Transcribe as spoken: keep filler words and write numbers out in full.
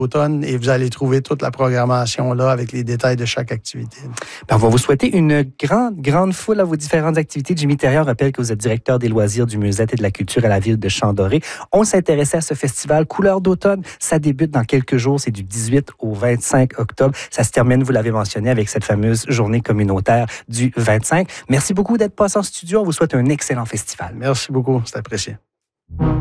automne et vous allez trouver toute la programmation là avec les détails de chaque activité. Ben, on va vous souhaiter une grande, grande foule à vos différentes activités. Jimmy Thériault rappelle que vous êtes directeur des loisirs du Musette et de la culture à la ville de Champ-Doré. On s'intéressait à ce festival Couleurs d'automne. Ça débute dans quelques jours. C'est du dix-huit au vingt-cinq octobre. Ça se termine, vous l'avez mentionné, avec cette fameuse journée communautaire du vingt-cinq. Merci beaucoup d'être passé en studio. On vous souhaite un excellent festival. Merci beaucoup. C'est apprécié.